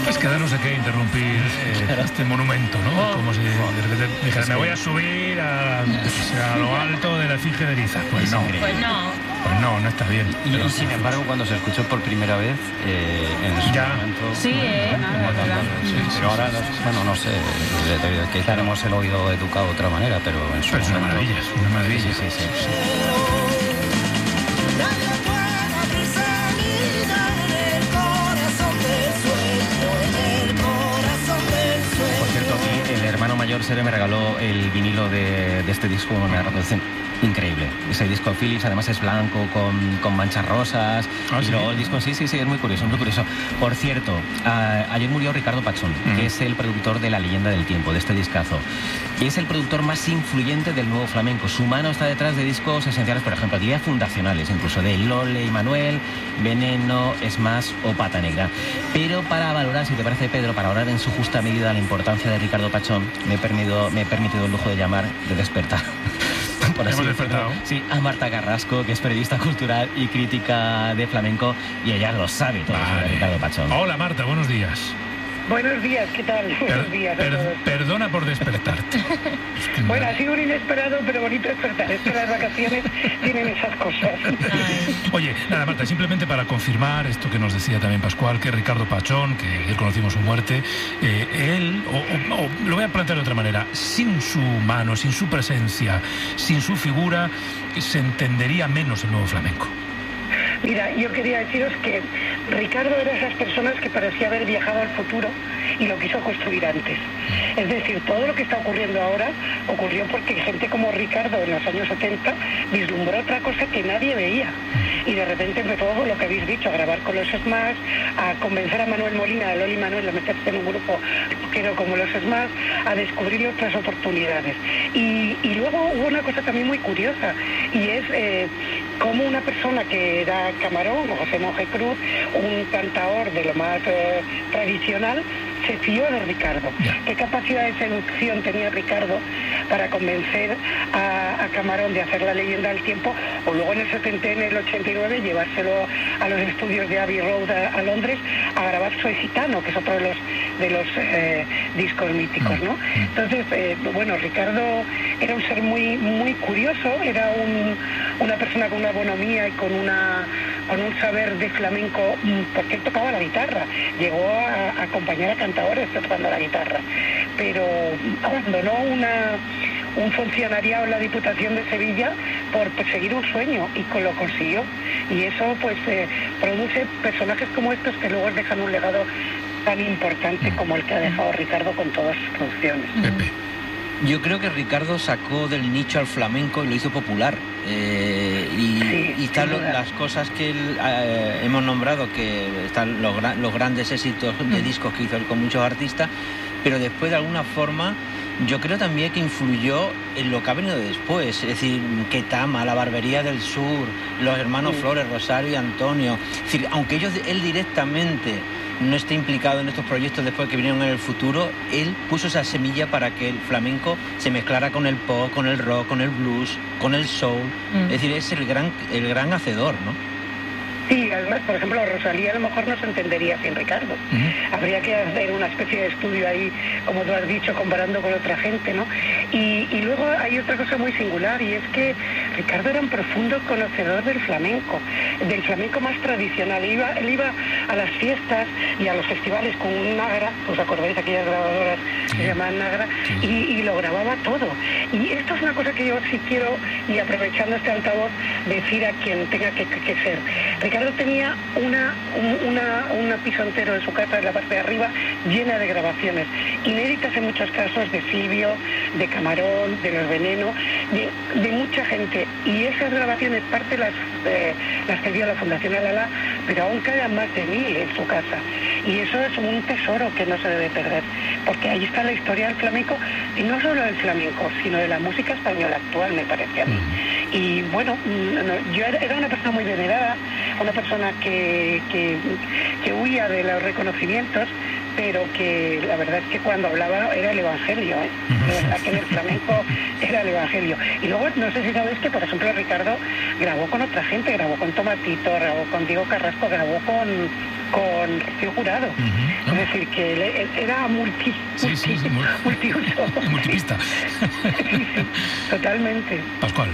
Es que da no sé qué interrumpir este monumento, ¿no? Como si de repente dijera, me voy a subir a lo alto de la Esfinge de Giza. Pues no. Pues no está bien. Y sin embargo, cuando se escuchó por primera vez, en su momento... Sí, pero ahora, bueno, no sé, que tenemos el oído educado de otra manera, pero en su momento... Es una maravilla. Sí. El hermano mayor Sere me regaló el vinilo de este disco, una reproducción increíble. Ese disco Philips además es blanco con manchas rosas. Y luego el disco sí, es muy curioso, muy curioso. Por cierto, ayer murió Ricardo Pachón, que es el productor de La Leyenda del Tiempo, de este discazo. Y es el productor más influyente del nuevo flamenco. Su mano está detrás de discos esenciales, por ejemplo, diría fundacionales, incluso de Lole y Manuel, Veneno, Smash o Pata Negra. Pero para valorar, si te parece, Pedro, para valorar en su justa medida la importancia de Ricardo Pachón, me he permitido el lujo de llamar, de despertar. Hemos despertado. Sí, a Marta Carrasco, que es periodista cultural y crítica de flamenco, y ella lo sabe todo sobre Ricardo Pachón. Hola Marta, buenos días. Buenos días, ¿qué tal? Buenos días a todos. Perdona por despertarte. Bueno, ha sido un inesperado, pero bonito despertar. Es que las vacaciones tienen esas cosas. Oye, nada, Marta, simplemente para confirmar esto que nos decía también Pascual, que Ricardo Pachón, que ayer conocimos su muerte, él, lo voy a plantear de otra manera, sin su mano, sin su presencia, sin su figura, se entendería menos el nuevo flamenco. Mira, yo quería deciros que Ricardo era esas personas que parecía haber viajado al futuro y lo quiso construir antes. Es decir, todo lo que está ocurriendo ahora ocurrió porque gente como Ricardo en los años 70 vislumbró otra cosa que nadie veía. Y de repente empezó lo que habéis dicho, a grabar con los Smash, a convencer a Manuel Molina, a Loli Manuel, a meterse en un grupo rockero como los Smash, a descubrir otras oportunidades. Y luego hubo una cosa también muy curiosa, y es cómo una persona que era Camarón, José Monje Cruz, un cantaor de lo más tradicional, se fió de Ricardo. ¿Qué capacidad de seducción tenía Ricardo para convencer a Camarón de hacer La Leyenda del Tiempo, o luego en el 70, en el 89, llevárselo a los estudios de Abbey Road a Londres a grabar Soy Gitano, que es otro de los discos míticos, ¿no? Entonces, bueno, Ricardo era un ser muy, muy curioso, era una persona con una bonomía y con un saber de flamenco, porque él tocaba la guitarra, llegó a acompañar a cantadores tocando la guitarra, pero abandonó un funcionariado en la Diputación de Sevilla por perseguir un sueño, y lo consiguió, y eso pues produce personajes como estos que luego dejan un legado tan importante como el que ha dejado Ricardo con todas sus producciones. Yo creo que Ricardo sacó del nicho al flamenco y lo hizo popular. Y están las cosas que hemos nombrado, que están los grandes éxitos de discos que hizo él con muchos artistas, pero después de alguna forma yo creo también que influyó en lo que ha venido después, es decir, Ketama, La Barbería del Sur, los hermanos Flores, Rosario y Antonio. Es decir, aunque él directamente no esté implicado en estos proyectos después que vinieron en el futuro, él puso esa semilla para que el flamenco se mezclara con el pop, con el rock, con el blues, con el soul. Es decir, es el gran hacedor, ¿no? Sí, además, por ejemplo, Rosalía a lo mejor no se entendería sin Ricardo. Habría que hacer una especie de estudio ahí, como tú has dicho, comparando con otra gente, ¿no? Y luego hay otra cosa muy singular, y es que Ricardo era un profundo conocedor del flamenco más tradicional. Él iba a las fiestas y a los festivales con un Nagra, ¿os acordáis de aquellas grabadoras que se llamaban Nagra? Y lo grababa todo. Y esto es una cosa que yo sí quiero, y aprovechando este altavoz, decir a quien tenga que ser. Ricardo tenía un piso entero de su casa, en la parte de arriba, llena de grabaciones, inéditas en muchos casos, de Silvio, de Camarón, de Los Veneno, de mucha gente. Y esas grabaciones, parte las cedió a la Fundación Alala, pero aún quedan más de 1000 en su casa. Y eso es un tesoro que no se debe perder, porque ahí está la historia del flamenco, y no solo del flamenco, sino de la música española actual, me parece a mí. Y bueno, yo era una persona muy venerada, una persona que huía de los reconocimientos, pero que la verdad es que cuando hablaba era el evangelio, ¿eh? De verdad que en el flamenco era el evangelio. Y luego, no sé si sabéis que, por ejemplo, Ricardo grabó con otra gente, grabó con Tomatito, grabó con Diego Carrasco, grabó con Rocío Jurado. Es decir, que él era multiuso. Multipista. Sí, totalmente. Pascual.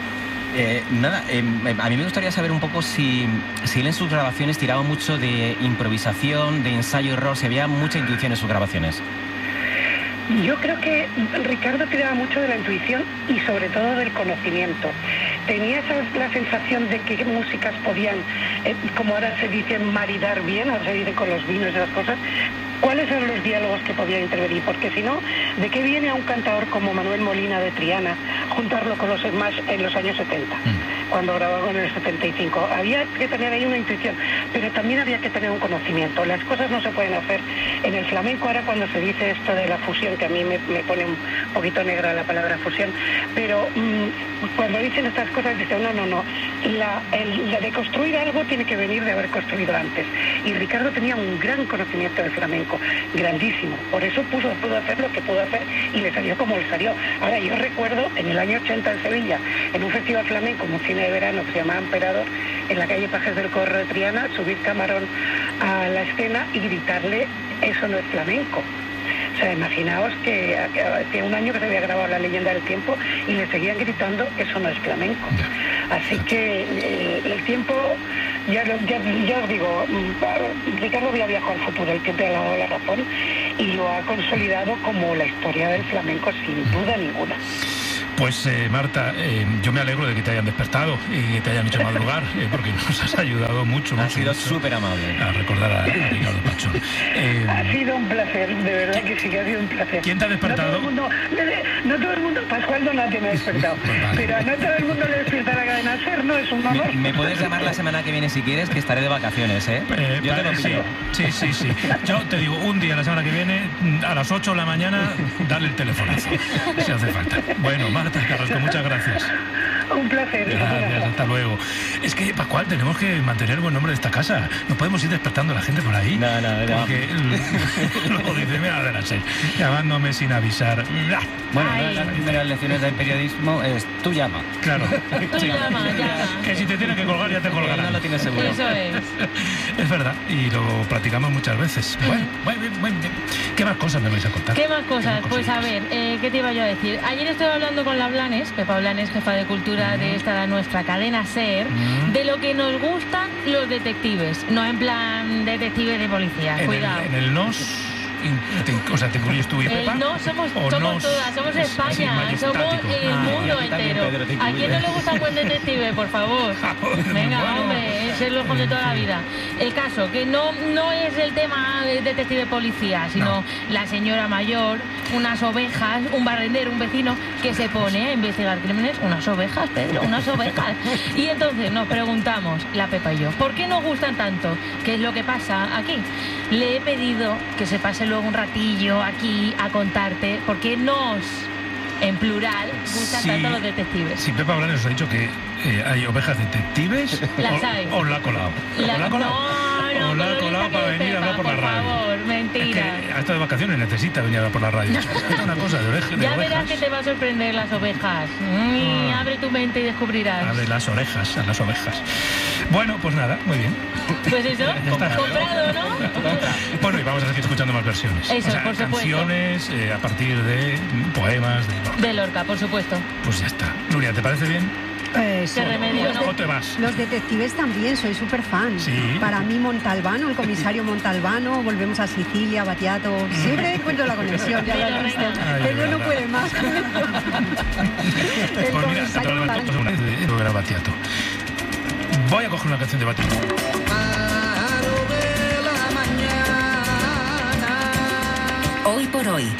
A mí me gustaría saber un poco si él en sus grabaciones tiraba mucho de improvisación, de ensayo-error, si había mucha intuición en sus grabaciones. Yo creo que Ricardo tiraba mucho de la intuición y sobre todo del conocimiento. Tenía la sensación de que músicas podían, como ahora se dice, maridar bien, ahora se dice con los vinos y esas cosas. ¿Cuáles eran los diálogos que podían intervenir? Porque si no, ¿de qué viene a un cantador como Manuel Molina de Triana juntarlo con los Smash en los años 70, cuando grababan en el 75? Había que tener ahí una intuición, pero también había que tener un conocimiento. Las cosas no se pueden hacer en el flamenco. Ahora cuando se dice esto de la fusión, que a mí me pone un poquito negra la palabra fusión, pero cuando dicen estas cosas dicen, no. La de construir algo tiene que venir de haber construido antes. Y Ricardo tenía un gran conocimiento del flamenco, grandísimo. Por eso pudo hacer lo que pudo hacer y le salió como le salió. Ahora, yo recuerdo en el año 80 en Sevilla, en un festival flamenco, en un cine de verano que se llamaba Emperador, en la calle Pajes del Corro de Triana, subir Camarón a la escena y gritarle, eso no es flamenco. O sea, imaginaos que hacía un año que se había grabado La Leyenda del Tiempo y le seguían gritando, eso no es flamenco. Así que el tiempo, ya os digo, Ricardo había viajado al futuro, el tiempo le ha dado la razón y lo ha consolidado como la historia del flamenco sin duda ninguna. Pues Marta, yo me alegro de que te hayan despertado y que te hayan hecho madrugar, porque nos has ayudado mucho. Ha sido súper amable. A recordar a Ricardo Pachón. Ha sido un placer, de verdad que sí que ha sido un placer. ¿Quién te ha despertado? No todo el mundo, Pascual Donate me ha despertado, pero a no todo el mundo le despierta la cadena SER, ¿no? Es un honor. Me puedes llamar la semana que viene si quieres, que estaré de vacaciones, ¿eh? Yo te lo pido. Sí. Yo te digo, un día la semana que viene, a las 8 de la mañana, dale el telefonazo, si hace falta. Bueno, Marta Carrasco, muchas gracias. Un placer. Gracias, hasta luego. Es que, Pascual, tenemos que mantener el buen nombre de esta casa. No podemos ir despertando a la gente por ahí. No. Porque luego dice, mira, de la SER, llamándome sin avisar. Bueno, una de las primeras lecciones del periodismo es tú llama. Claro. Tú llama. Que si te tiene que colgar, ya te colgarán. No lo tienes seguro. Eso es. Es verdad, y lo practicamos muchas veces. Bueno, ¿qué más cosas me vais a contar? ¿Qué más cosas? Pues a ver, ¿qué te iba yo a decir? Ayer estuve hablando con la Blanes, Pepa Blanes, jefa de cultura de esta nuestra cadena SER, de lo que nos gustan los detectives. No en plan detective de policía, cuidado. En el NOS... ¿te incluyes tú y Pepa? No, somos todas, somos España, somos el mundo entero. ¿A quién no le gusta un buen detective, por favor? Venga, hombre, es el ojo de toda la vida. El caso, que no es el tema de detective policía, sino la señora mayor, unas ovejas, un barrendero, un vecino, que se pone a investigar crímenes, unas ovejas, Pedro, unas ovejas. Y entonces nos preguntamos, la Pepa y yo, ¿por qué nos gustan tanto? ¿Qué es lo que pasa aquí? Le he pedido que se pase luego un ratillo aquí a contarte por qué nos, en plural, gustan tanto los detectives. Sí, Pepa Blanes os ha dicho que hay ovejas detectives. Las hay. ¿O la ha colado? No, la ha colado para venir a hablar por la radio. Por favor, mentira. Es que ha estado de vacaciones, necesita venir a hablar por la radio. Es una cosa de ovejas. Ya verás que te va a sorprender las ovejas. Abre tu mente y descubrirás. Abre las orejas a las ovejas. Bueno, pues nada, muy bien. Pues eso, comprado, ¿no? Bueno, y vamos a seguir escuchando más versiones. Eso, por supuesto. Canciones a partir de poemas de Lorca. De Lorca, por supuesto. Pues ya está. Nuria, ¿te parece bien? ¿Qué remedio? ¿O te vas? Los detectives también, soy súper fan. Sí. Para mí Montalbano, el comisario Montalbano, Volvemos a Sicilia, Battiato, siempre encuentro la conexión, ya lo has visto. Pero no puede más. Pues mira, a todos los de Battiato. Voy a coger una canción de Battiato. Hoy por hoy.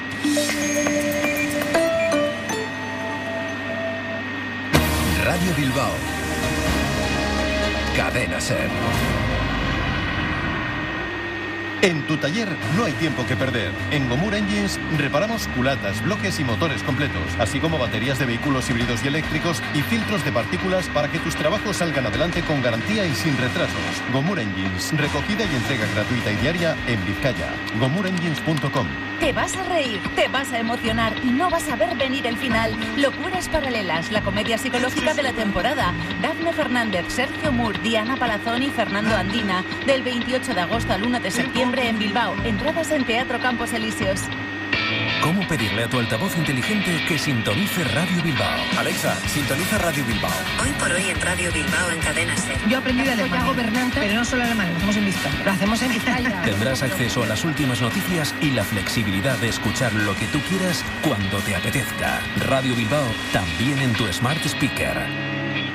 Radio Bilbao. Cadena SER. En tu taller no hay tiempo que perder. En Gomur Engines reparamos culatas, bloques y motores completos, así como baterías de vehículos híbridos y eléctricos y filtros de partículas para que tus trabajos salgan adelante con garantía y sin retrasos. Gomur Engines, recogida y entrega gratuita y diaria en Vizcaya. GomurEngines.com. Te vas a reír, te vas a emocionar y no vas a ver venir el final. Locuras paralelas, la comedia psicológica de la temporada. Dafne Fernández, Sergio Moore, Diana Palazón y Fernando Andina. Del 28 de agosto al 1 de septiembre en Bilbao. Entradas en Teatro Campos Elíseos. ¿Cómo pedirle a tu altavoz inteligente que sintonice Radio Bilbao? Alexa, sintoniza Radio Bilbao. Hoy por hoy en Radio Bilbao en Cadena SER. Yo aprendí de alemán, gobernante, pero no solo alemán, lo hacemos en Vizcaya. Lo hacemos en Vizcaya. Tendrás acceso a las últimas noticias y la flexibilidad de escuchar lo que tú quieras cuando te apetezca. Radio Bilbao, también en tu Smart Speaker.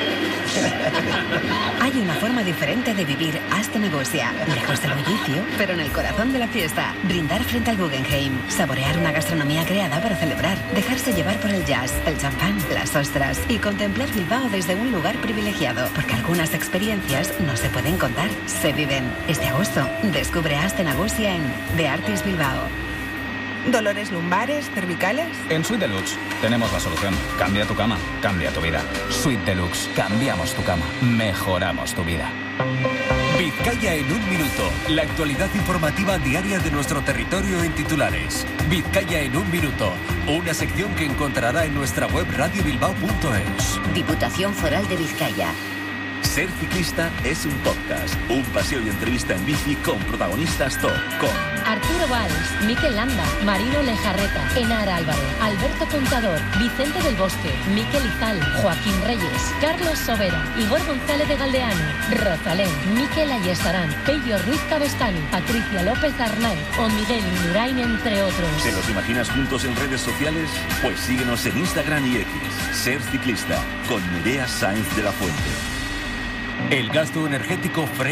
Hay una forma diferente de vivir Aste Negocia. Lejos del bullicio, pero en el corazón de la fiesta. Brindar frente al Guggenheim. Saborear una gastronomía creada para celebrar. Dejarse llevar por el jazz, el champán, las ostras. Y contemplar Bilbao desde un lugar privilegiado. Porque algunas experiencias no se pueden contar, se viven. Este agosto, descubre Aste Negocia en The Artist Bilbao. ¿Dolores lumbares, cervicales? En Suite Deluxe tenemos la solución. Cambia tu cama, cambia tu vida. Suite Deluxe. Cambiamos tu cama. Mejoramos tu vida. Vizcaya en un minuto. La actualidad informativa diaria de nuestro territorio en titulares. Vizcaya en un minuto. Una sección que encontrará en nuestra web radiobilbao.es. Diputación Foral de Vizcaya. Ser ciclista es un podcast, un paseo y entrevista en bici con protagonistas top, con Arturo Valls, Mikel Landa, Marino Lejarreta, Enara Álvaro, Alberto Contador, Vicente del Bosque, Mikel Izal, Joaquín Reyes, Carlos Sobera, Igor González de Galdeano, Rosalén, Mikel Ayestarán, Pello Ruiz Cabestany, Patricia López Arnaiz o Miguel Indurain, entre otros. ¿Te los imaginas juntos en redes sociales? Pues síguenos en Instagram y X. Ser ciclista con Nerea Sainz de la Fuente. El gasto energético frena